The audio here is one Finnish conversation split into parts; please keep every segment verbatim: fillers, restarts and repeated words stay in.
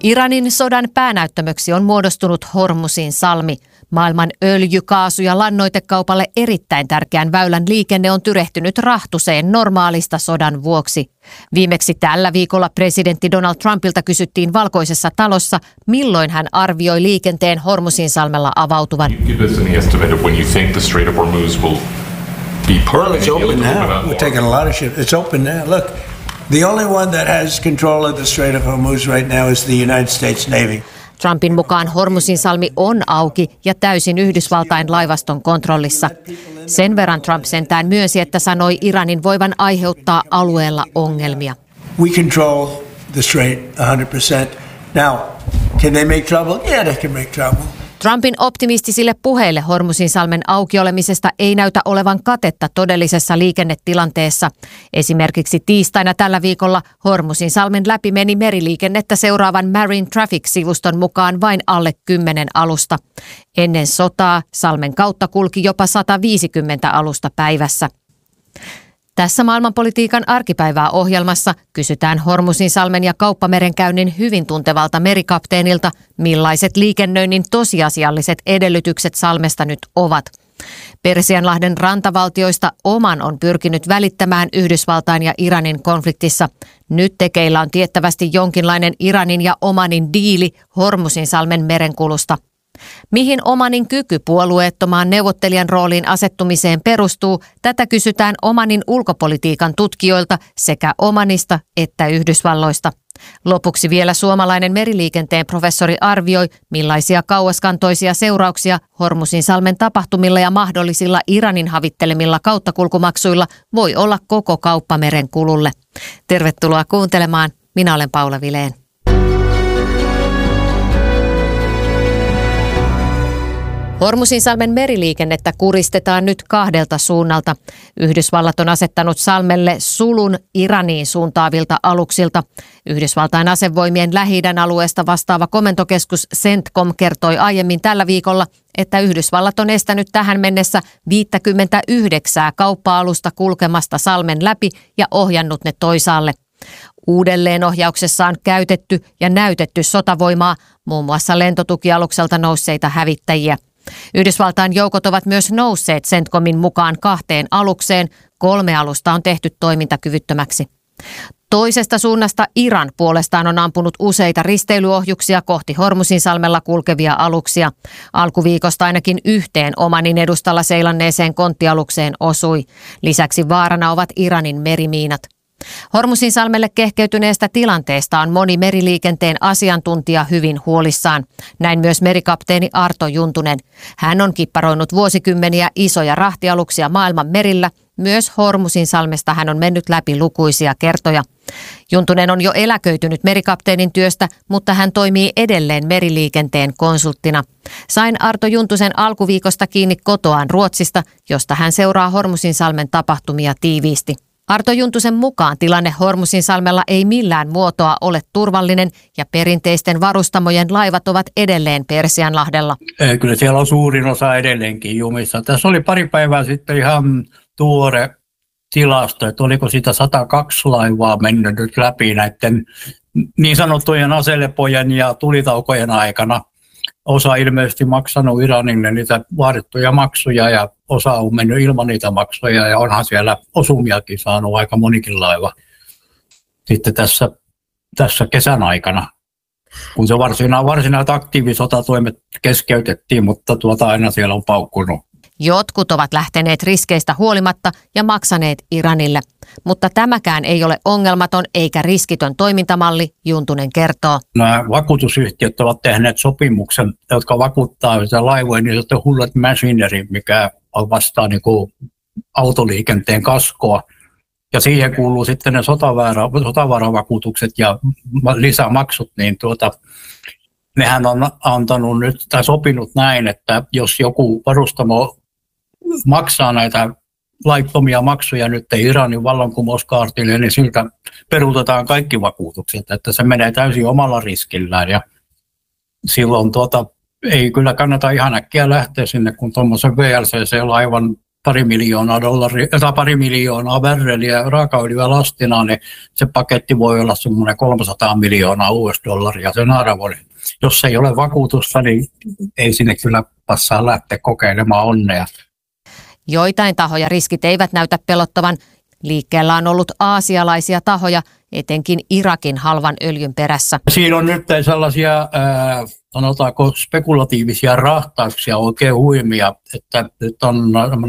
Iranin sodan päänäyttämöksi on muodostunut Hormuzin salmi. Maailman öljy-, kaasu- ja lannoitekaupalle erittäin tärkeän väylän liikenne on tyrehtynyt rahtuseen normaalista sodan vuoksi. Viimeksi tällä viikolla presidentti Donald Trumpilta kysyttiin Valkoisessa talossa, milloin hän arvioi liikenteen Hormuzin salmella avautuvan. Well, it's open now. We're taking a lot of shit. It's open now. Look, the only one that has control of the Strait of Hormuz right now is the United States Navy. Trumpin mukaan Hormuzin salmi on auki ja täysin Yhdysvaltain laivaston kontrollissa. Sen verran Trump sentään myönsi, että sanoi Iranin voivan aiheuttaa alueella ongelmia. We control the strait one hundred percent. Now, can they make trouble? Yeah, they can make trouble. Trumpin optimistisille puheille Hormuzin salmen auki olemisesta ei näytä olevan katetta todellisessa liikennetilanteessa. Esimerkiksi tiistaina tällä viikolla Hormuzin salmen läpi meni meriliikennettä seuraavan Marine Traffic-sivuston mukaan vain alle kymmenen alusta. Ennen sotaa salmen kautta kulki jopa sata viisikymmentä alusta päivässä. Tässä maailmanpolitiikan arkipäivää ohjelmassa kysytään Hormuzin salmen ja kauppamerenkäynnin hyvin tuntevalta merikapteenilta, millaiset liikennöinnin tosiasialliset edellytykset salmesta nyt ovat. Persianlahden rantavaltioista Oman on pyrkinyt välittämään Yhdysvaltain ja Iranin konfliktissa. Nyt tekeillä on tiettävästi jonkinlainen Iranin ja Omanin diili Hormuzin salmen merenkulusta. Mihin Omanin kyky puolueettomaan neuvottelijan rooliin asettumiseen perustuu, tätä kysytään Omanin ulkopolitiikan tutkijoilta sekä Omanista että Yhdysvalloista. Lopuksi vielä suomalainen meriliikenteen professori arvioi, millaisia kauaskantoisia seurauksia Hormuzin salmen tapahtumilla ja mahdollisilla Iranin havittelemilla kauttakulkumaksuilla voi olla koko kauppameren kululle. Tervetuloa kuuntelemaan. Minä olen Paula Vilén. Hormuzin salmen meriliikennettä kuristetaan nyt kahdelta suunnalta. Yhdysvallat on asettanut salmelle sulun Iraniin suuntaavilta aluksilta. Yhdysvaltain asevoimien Lähi-idän alueesta vastaava komentokeskus CENTCOM kertoi aiemmin tällä viikolla, että Yhdysvallat on estänyt tähän mennessä viisikymmentäyhdeksän kauppa-alusta kulkemasta salmen läpi ja ohjannut ne toisaalle. Uudelleenohjauksessa on käytetty ja näytetty sotavoimaa, muun muassa lentotukialukselta nousseita hävittäjiä. Yhdysvaltain joukot ovat myös nousseet CENTCOMin mukaan kahteen alukseen. Kolme alusta on tehty toimintakyvyttömäksi. Toisesta suunnasta Iran puolestaan on ampunut useita risteilyohjuksia kohti Hormuzin salmella kulkevia aluksia. Alkuviikosta ainakin yhteen Omanin edustalla seilanneeseen konttialukseen osui. Lisäksi vaarana ovat Iranin merimiinat. Hormuzin salmelle kehkeytyneestä tilanteesta on moni meriliikenteen asiantuntija hyvin huolissaan. Näin myös merikapteeni Arto Juntunen. Hän on kipparoinut vuosikymmeniä isoja rahtialuksia maailman merillä. Myös Hormuzin salmesta hän on mennyt läpi lukuisia kertoja. Juntunen on jo eläköitynyt merikapteenin työstä, mutta hän toimii edelleen meriliikenteen konsulttina. Sain Arto Juntusen alkuviikosta kiinni kotoaan Ruotsista, josta hän seuraa Hormuzin salmen tapahtumia tiiviisti. Arto Juntusen mukaan tilanne Hormuzin salmella ei millään muotoa ole turvallinen ja perinteisten varustamojen laivat ovat edelleen Persianlahdella. Kyllä siellä on suurin osa edelleenkin jumissa. Tässä oli pari päivää sitten ihan tuore tilasto, että oliko sitä sata kaksi laivaa mennyt nyt läpi näiden niin sanottujen aselepojen ja tulitaukojen aikana. Osa ilmeisesti maksanut Iranille niitä vaadittuja maksuja ja osa on mennyt ilman niitä maksuja ja onhan siellä osumiakin saanut aika monikin laiva sitten tässä, tässä kesän aikana. Kun se varsina, varsinaiset aktiivisotatoimet keskeytettiin, mutta tuota aina siellä on paukkunut. Jotkut ovat lähteneet riskeistä huolimatta ja maksaneet Iranille, mutta tämäkään ei ole ongelmaton eikä riskitön toimintamalli, Juntunen kertoo. Nämä vakuutusyhtiöt ovat tehneet sopimuksen, jotka vakuuttaa sitä laivoja, niin se on Hullet Machinery, mikä vastaa niin kuin autoliikenteen kaskoa. Ja siihen kuuluu sitten ne sotavaravakuutukset ja lisämaksut, niin tuota, nehän on antanut nyt tai sopinut näin, että jos joku varustamo maksaa näitä laittomia maksuja nyt Iranin vallankumouskaartille, niin siltä peruutetaan kaikki vakuutukset, että se menee täysin omalla riskillään ja silloin tuota, ei kyllä kannata ihan äkkiä lähteä sinne, kun tuommoisen V L C C-laivan pari miljoonaa dollaria, tai pari miljoonaa barrelia raakaöljyä lastina, niin se paketti voi olla semmoinen kolmesataa miljoonaa U S-dollaria sen arvoinen. Jos ei ole vakuutusta, niin ei sinne kyllä passaa lähteä kokeilemaan onnea. Joitain tahoja riskit eivät näytä pelottavan. Liikkeellä on ollut aasialaisia tahoja, etenkin Irakin halvan öljyn perässä. Siinä on nyt sellaisia, ää, sanotaanko spekulatiivisia rahtauksia oikein huimia, että nyt on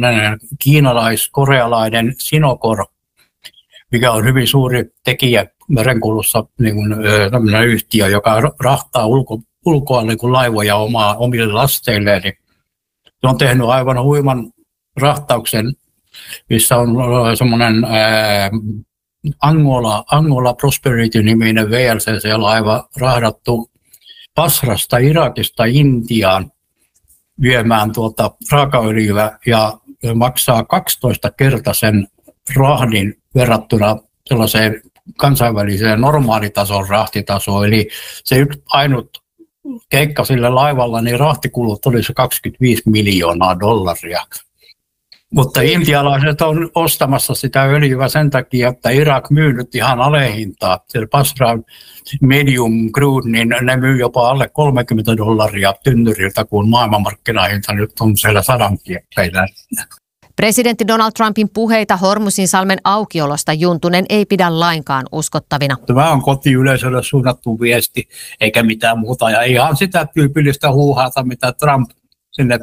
kiinalais-korealainen Sinokor, mikä on hyvin suuri tekijä merenkulussa, niin kuin tämmöinen yhtiö, joka rahtaa ulko, ulkoa niin kuin laivoja omaa, omille lasteilleen. Niin se on tehnyt aivan huiman rahtauksen, missä on semmoinen ää, Angola, Angola Prosperity-niminen V L C C-laiva rahdattu Basrasta, Irakista, Intiaan viemään tuota raakaöljyä ja maksaa kaksitoista kertaisen rahdin verrattuna sellaiseen kansainväliseen normaalitason rahtitasoon. Eli se yksi ainut keikka sillä laivalla, niin rahtikulut oli se kaksikymmentäviisi miljoonaa dollaria. Mutta intialaiset on ostamassa sitä öljyä sen takia, että Irak myy nyt ihan alehintaa. Se Basra medium crude, niin ne myy jopa alle kolmekymmentä dollaria tynnyriltä, kun maailmanmarkkinahinta nyt on siellä sadan kieppeillä. Presidentti Donald Trumpin puheita Hormuzinsalmen aukiolosta Juntunen ei pidä lainkaan uskottavina. Tämä on kotiyleisölle suunnattu viesti, eikä mitään muuta. Ja ihan sitä tyypillistä huuhaata, mitä Trump sinne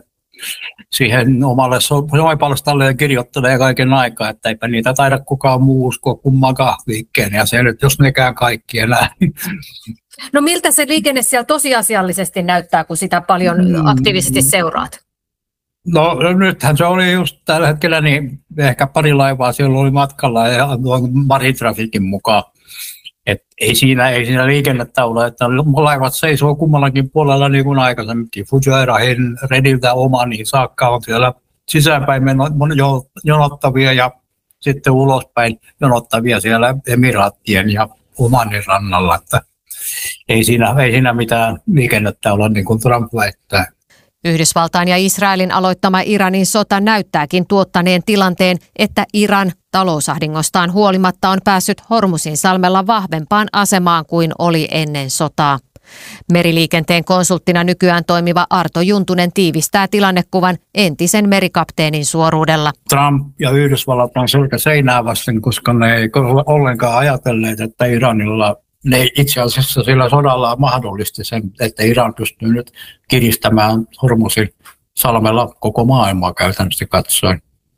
siihen omalle somepalstalle kirjoittelee kaiken aikaa, että eipä niitä taida kukaan muu uskoa kuin makahliikkeen. Ja se nyt, jos nekään kaikki enää. No miltä se liikenne siellä tosiasiallisesti näyttää, kun sitä paljon aktiivisesti seuraat? No nythän se oli just tällä hetkellä, niin ehkä pari laivaa siellä oli matkalla ja Maritrafikin mukaan. Et ei, siinä, ei siinä liikennettä ole, että laivat seisoo kummallakin puolella niin kuin aikaisemminkin. Fujairahien Rediltä Omaniin saakka on siellä sisäänpäin jonottavia ja sitten ulospäin jonottavia siellä Emiraattien ja Omanin rannalla. Että ei, siinä, ei siinä mitään liikennettä ole, niin kuin Trump väittää. Yhdysvaltain ja Israelin aloittama Iranin sota näyttääkin tuottaneen tilanteen, että Iran talousahdingostaan huolimatta on päässyt Hormuzinsalmella vahvempaan asemaan kuin oli ennen sotaa. Meriliikenteen konsulttina nykyään toimiva Arto Juntunen tiivistää tilannekuvan entisen merikapteenin suoruudella. Trump ja Yhdysvallat on selkä seinää vasten, koska ne ei ollenkaan ajatelleet, että Iranilla ne itse asiassa sillä sodalla mahdollisti sen, että Iran pystyy nyt kiristämään Hormuzinsalmella koko maailmaa käytännössä katsoen.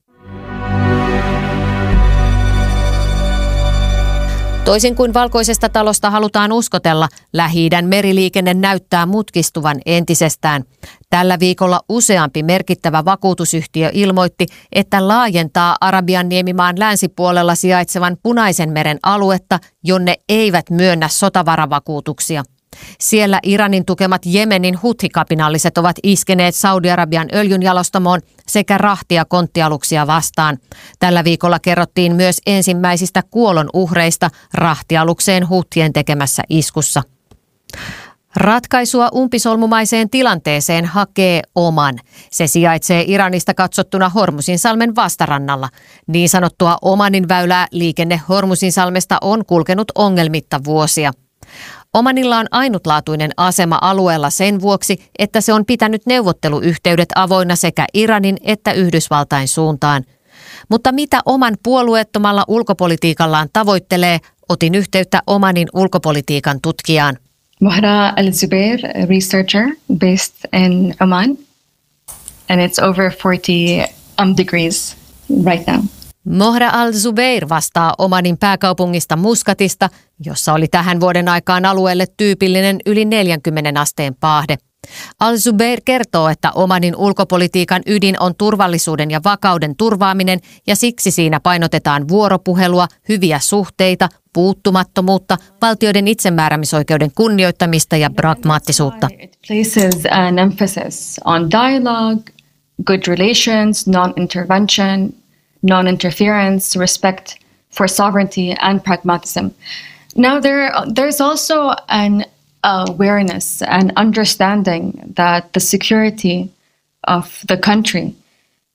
Toisin kuin Valkoisesta talosta halutaan uskotella, Lähi-idän meriliikenne näyttää mutkistuvan entisestään. Tällä viikolla useampi merkittävä vakuutusyhtiö ilmoitti, että laajentaa Arabian niemimaan länsipuolella sijaitsevan Punaisen meren aluetta, jonne eivät myönnä sotavaravakuutuksia. Siellä Iranin tukemat Jemenin Huthi-kapinalliset ovat iskeneet Saudi-Arabian öljynjalostamoon sekä rahti- ja konttialuksia vastaan. Tällä viikolla kerrottiin myös ensimmäisistä kuolonuhreista rahtialukseen Huthien tekemässä iskussa. Ratkaisua umpisolmumaiseen tilanteeseen hakee Oman. Se sijaitsee Iranista katsottuna Hormuzinsalmen vastarannalla. Niin sanottua Omanin väylää liikenne Hormuzinsalmesta on kulkenut ongelmitta vuosia. Omanilla on ainutlaatuinen asema alueella sen vuoksi, että se on pitänyt neuvotteluyhteydet avoinna sekä Iranin että Yhdysvaltain suuntaan. Mutta mitä Oman puolueettomalla ulkopolitiikallaan tavoittelee, otin yhteyttä Omanin ulkopolitiikan tutkijaan. Mohra Al-Zubair, researcher based in Oman, and it's over forty um, degrees right now. Mohra Al-Zubair vastaa Omanin pääkaupungista Muskatista, jossa oli tähän vuoden aikaan alueelle tyypillinen yli neljänkymmenen asteen paahde. Al-Zubair kertoo, että Omanin ulkopolitiikan ydin on turvallisuuden ja vakauden turvaaminen ja siksi siinä painotetaan vuoropuhelua, hyviä suhteita, puuttumattomuutta, valtioiden itsemääräämisoikeuden kunnioittamista ja pragmaattisuutta. It places an emphasis on dialogue, good relations, non-intervention, non-interference, respect for sovereignty and pragmatism. Now there, there's also an awareness and understanding that the security of the country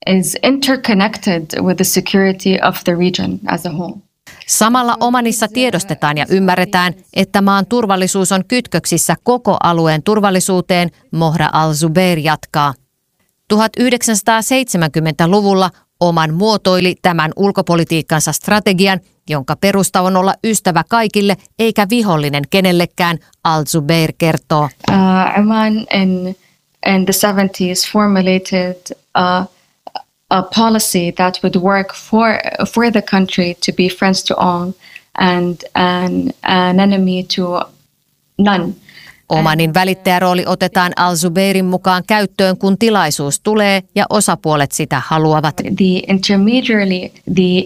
is interconnected with the security of the region as a whole. Samalla Omanissa tiedostetaan ja ymmärretään, että maan turvallisuus on kytköksissä koko alueen turvallisuuteen, Mohra al-Zubeir jatkaa. tuhatyhdeksänsataaseitsemänkymmentäluvulla Oman muotoili tämän ulkopolitiikkansa strategian, jonka perusta on olla ystävä kaikille eikä vihollinen kenellekään, al-Zubeir kertoo. Uh, Oman in, in the seventies formulated uh, a policy that would work for for the country to be friends to all and an, an enemy to none. Omanin välittäjärooli otetaan al-Zubeirin mukaan käyttöön, kun tilaisuus tulee ja osapuolet sitä haluavat. The intermediary, the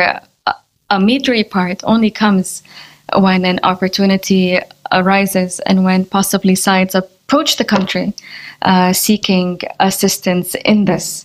intermediary part only comes when an opportunity arises and when possibly sides approach the country uh, seeking assistance in this.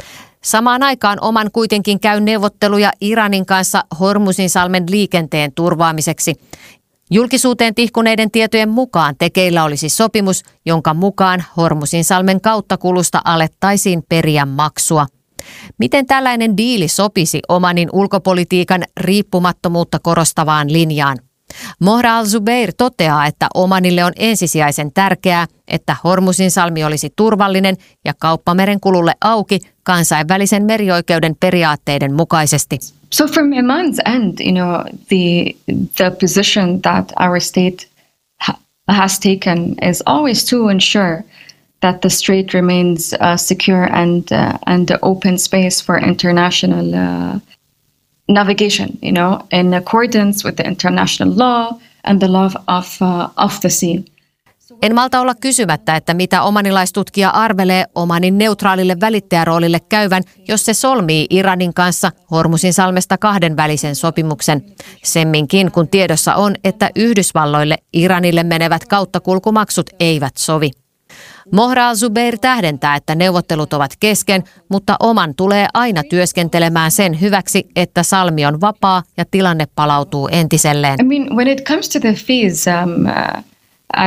Samaan aikaan Oman kuitenkin käy neuvotteluja Iranin kanssa Hormuzinsalmen liikenteen turvaamiseksi. Julkisuuteen tihkuneiden tietojen mukaan tekeillä olisi sopimus, jonka mukaan Hormuzinsalmen kauttakulusta alettaisiin periä maksua. Miten tällainen diili sopisi Omanin ulkopolitiikan riippumattomuutta korostavaan linjaan? Mohra al-Zubeir toteaa, että Omanille on ensisijaisen tärkeää, että Hormuzinsalmi olisi turvallinen ja kauppameren kululle auki kansainvälisen merioikeuden periaatteiden mukaisesti. So from Oman's end, you know, the the position that our state ha- has taken is always to ensure that the strait remains uh, secure and uh, and the open space for international uh, navigation, you know, in accordance with the international law and the law of uh, of the sea. En malta olla kysymättä, että mitä omanilaistutkija arvelee Omanin neutraalille välittäjäroolille käyvän, jos se solmii Iranin kanssa Hormuzinsalmesta kahdenvälisen sopimuksen. Semminkin kun tiedossa on, että Yhdysvalloille Iranille menevät kauttakulkumaksut eivät sovi. Mohra al-Zubeir tähdentää, että neuvottelut ovat kesken, mutta Oman tulee aina työskentelemään sen hyväksi, että salmi on vapaa ja tilanne palautuu entiselleen. I mean, when it comes to the fees, um, uh, I,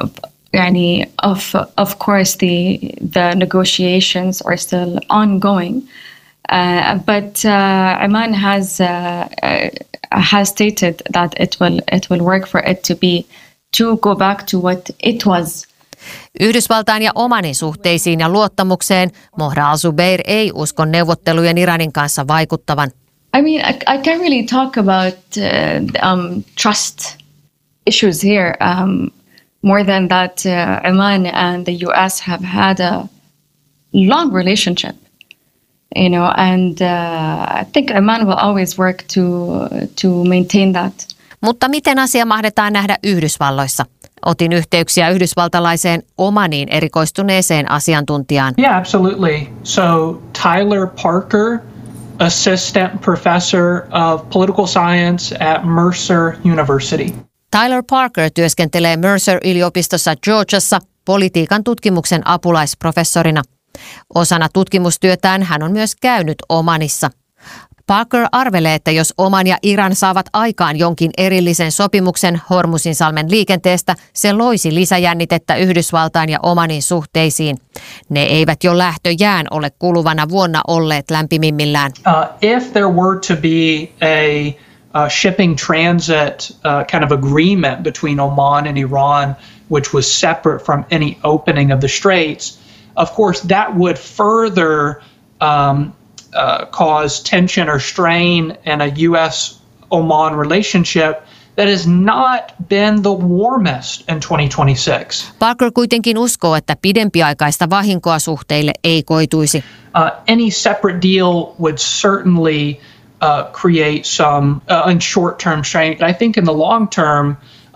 I, of of course the the negotiations are still ongoing, uh, but uh, Oman has uh, uh, has stated that it will it will work for it to be to go back to what it was. Yhdysvaltain ja Omanin suhteisiin ja luottamukseen Mohra al-Zubeir ei usko neuvottelujen Iranin kanssa vaikuttavan. I mean, I, I can't really talk about uh, um, trust issues here. Um, more than that, uh, Oman and the U S have had a long relationship, you know, and uh, I think Oman will always work to to maintain that. Mutta miten asia mahdetaan nähdä Yhdysvalloissa? Otin yhteyksiä yhdysvaltalaiseen Omaniin erikoistuneeseen asiantuntijaan. Yeah, absolutely. So Tyler Parker, assistant professor of political science at Mercer University. Tyler Parker työskentelee Mercer-yliopistossa Georgiassa politiikan tutkimuksen apulaisprofessorina. Osana tutkimustyötään hän on myös käynyt Omanissa. Parker arvelee, että jos Oman ja Iran saavat aikaan jonkin erillisen sopimuksen Hormuzinsalmen liikenteestä, se loisi lisäjännitettä Yhdysvaltain ja Omanin suhteisiin. Ne eivät jo lähtöjään ole kuluvana vuonna olleet lämpimimmillään. Uh, if there were to be a uh, shipping transit uh, kind of agreement between Oman and Iran, which was separate from any opening of the straits, of course that would further um, Uh, cause tension or strain in a U S-Oman relationship that has not been the warmest in twenty twenty-six. Parker kuitenkin uskoo, että pidempiaikaista vahinkoa suhteille ei koituisi. Uh, any separate deal would certainly uh, create some uh, in short-term strain. I think in the long term uh,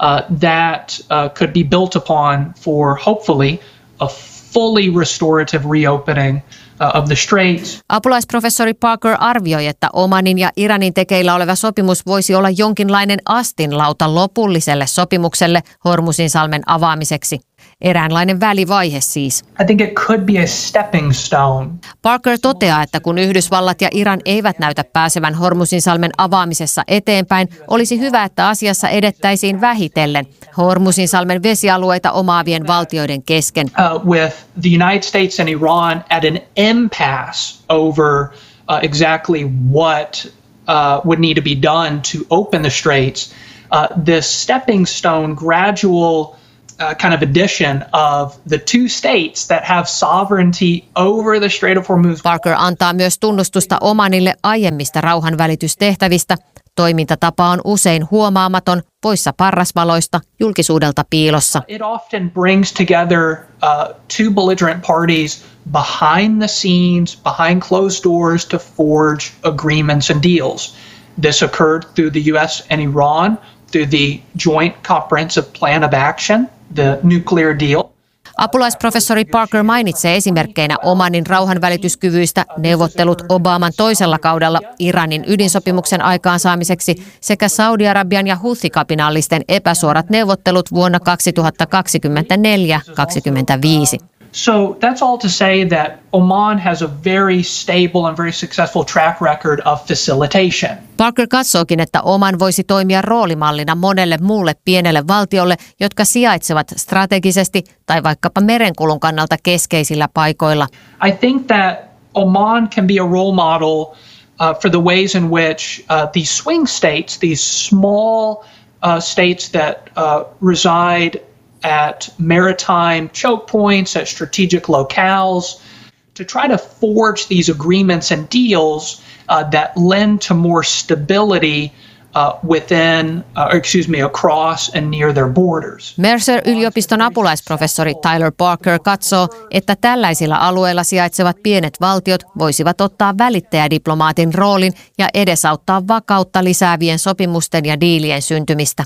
that uh, could be built upon for hopefully a fully restorative reopening of the straits. Apulaisprofessori Parker arvioi, että Omanin ja Iranin tekeillä oleva sopimus voisi olla jonkinlainen astinlauta lopulliselle sopimukselle Hormuzinsalmen avaamiseksi. Eräänlainen välivaihe siis. I think it could be a stepping stone. Parker toteaa, että kun Yhdysvallat ja Iran eivät näytä pääsevän Hormuzinsalmen avaamisessa eteenpäin, olisi hyvä, että asiassa edettäisiin vähitellen Hormuzinsalmen vesialueita omaavien valtioiden kesken. Uh, with the United States and Iran at an impasse over uh, exactly what uh, would need to be done to open the straits, uh, this stepping stone gradual Uh, kind of addition of the two states that have sovereignty over the Strait of Hormuz. Parker antaa myös tunnustusta Omanille aiemmista rauhanvälitystehtävistä. Toimintatapa on usein huomaamaton, poissa parrasvaloista, julkisuudelta piilossa. It often brings together uh, two belligerent parties behind the scenes, behind closed doors to forge agreements and deals. This occurred through the U S and Iran, through the Joint Comprehensive Plan of Action, the nuclear deal. Apulaisprofessori Parker mainitsee esimerkkeinä Omanin rauhanvälityskyvyistä neuvottelut Obaman toisella kaudella Iranin ydinsopimuksen aikaansaamiseksi sekä Saudi-Arabian ja Houthi-kapinallisten epäsuorat neuvottelut vuonna kaksituhattakaksikymmentäneljä kaksikymmentäviisi. So that's all to say that Oman has a very stable and very successful track record of facilitation. Parker katsookin, että Oman voisi toimia roolimallina monelle muulle pienelle valtiolle, jotka sijaitsevat strategisesti tai vaikkapa merenkulun kannalta keskeisillä paikoilla. I think that Oman can be a role model uh, for the ways in which uh, these swing states, these small uh, states that uh, reside at maritime choke points, at strategic locales, to try to forge these agreements and deals uh, that lend to more stability uh, within, uh, excuse me, across and near their borders. Mercer-yliopiston apulaisprofessori Tyler Parker katsoo, että tällaisilla alueilla sijaitsevat pienet valtiot voisivat ottaa välittäjädiplomaatin roolin ja edesauttaa vakautta lisäävien sopimusten ja diilien syntymistä.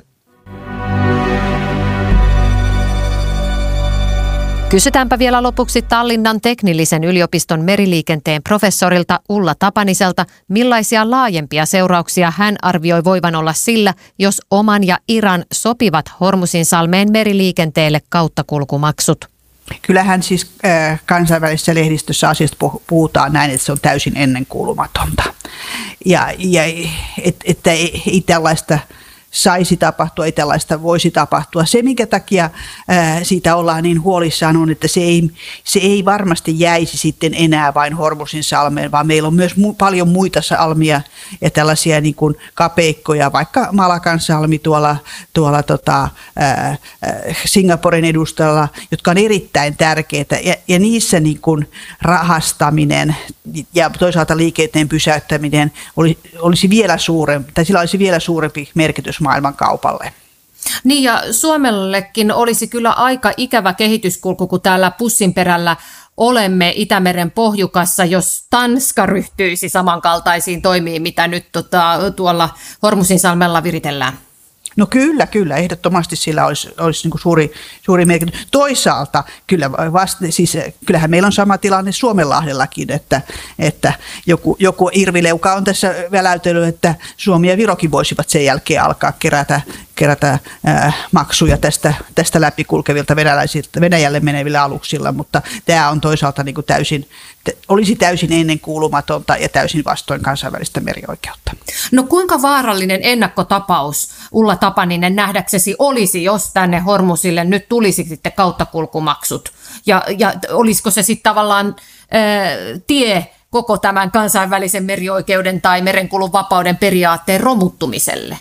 Kysytäänpä vielä lopuksi Tallinnan teknillisen yliopiston meriliikenteen professorilta Ulla Tapaniselta, millaisia laajempia seurauksia hän arvioi voivan olla sillä, jos Oman ja Iran sopivat Hormuzinsalmeen meriliikenteelle kauttakulkumaksut. Kyllähän siis äh, kansainvälisessä lehdistössä asiasta puhutaan näin, että se on täysin ennenkuulumatonta. Ja, ja et, että ei, ei tällaista saisi tapahtua, ei tällaista voisi tapahtua. Se, minkä takia ää, siitä ollaan niin huolissaan, on, että se ei, se ei varmasti jäisi sitten enää vain Hormuzinsalmeen, vaan meillä on myös mu- paljon muita salmia ja tällaisia niin kuin kapeikkoja, vaikka Malakan salmi tuolla, tuolla tota, ää, Singaporen edustalla, jotka on erittäin tärkeitä. Ja, ja niissä niin kuin rahastaminen ja toisaalta liikenteen pysäyttäminen olisi, olisi vielä suurempi, tai sillä olisi vielä suurempi merkitys maailmankaupalle. Niin ja Suomellekin olisi kyllä aika ikävä kehityskulku, kun täällä pussinperällä olemme Itämeren pohjukassa, jos Tanska ryhtyisi samankaltaisiin toimiin, mitä nyt tota, tuolla Hormuzinsalmella viritellään. No kyllä, kyllä. Ehdottomasti sillä olisi, olisi niin kuin suuri, suuri merkitys. Toisaalta kyllä vasta, siis, kyllähän meillä on sama tilanne Suomenlahdellakin, että, että joku, joku irvileuka on tässä väläytellyt, että Suomi ja Virokin voisivat sen jälkeen alkaa kerätä, kerätä äh, maksuja tästä, tästä läpikulkevilta venäläisiltä, Venäjälle menevillä aluksilla, mutta tämä on toisaalta niin kuin täysin, olisi täysin ennenkuulumatonta ja täysin vastoin kansainvälistä merioikeutta. No kuinka vaarallinen ennakkotapaus, Ulla Tapaninen, nähdäksesi olisi, jos tänne Hormuzille nyt tulisi sitten kauttakulkumaksut? Ja, ja olisiko se sitten tavallaan ää, tie koko tämän kansainvälisen merioikeuden tai merenkulun vapauden periaatteen romuttumiselle?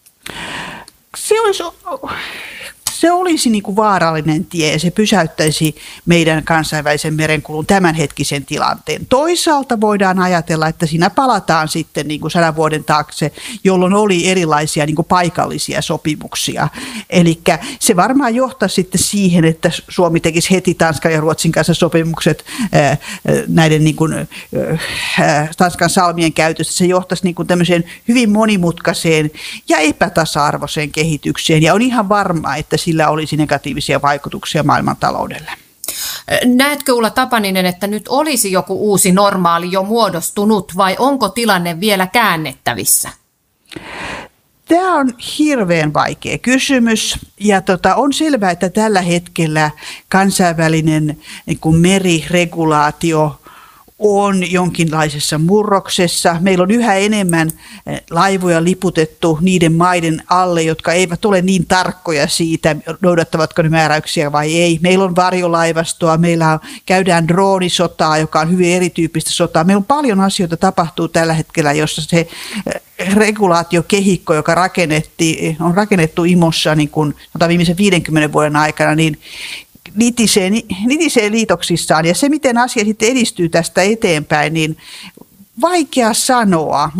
Se olisi, se olisi niin kuin vaarallinen tie ja se pysäyttäisi meidän kansainvälisen merenkulun tämänhetkisen tilanteen. Toisaalta voidaan ajatella, että siinä palataan sitten niin kuin sadan vuoden taakse, jolloin oli erilaisia niin kuin paikallisia sopimuksia. Eli se varmaan johtaa sitten siihen, että Suomi tekisi heti Tanskan ja Ruotsin kanssa sopimukset ää, näiden niin kuin, ää, Tanskan salmien käytöstä. Se johtaisi niin kuin tämmöiseen hyvin monimutkaiseen ja epätasa-arvoiseen kehitykseen ja on ihan varma, että sillä olisi negatiivisia vaikutuksia maailmantaloudelle. Näetkö Ulla Tapaninen, että nyt olisi joku uusi normaali jo muodostunut vai onko tilanne vielä käännettävissä? Tämä on hirveän vaikea kysymys ja tota, on selvää, että tällä hetkellä kansainvälinen niin kuin meriregulaatio on jonkinlaisessa murroksessa. Meillä on yhä enemmän laivoja liputettu niiden maiden alle, jotka eivät ole niin tarkkoja siitä, noudattavatko ne määräyksiä vai ei. Meillä on varjolaivastoa, meillä on, käydään droonisotaa, joka on hyvin erityyppistä sotaa. Meillä on paljon asioita tapahtuu tällä hetkellä, jossa se regulaatiokehikko, joka rakennettiin, on rakennettu I M Ossa niin kuin, viimeisen viidenkymmenen vuoden aikana, niin Nitisee, nitisee liitoksissaan ja se, miten asia sitten edistyy tästä eteenpäin, niin vaikea sanoa.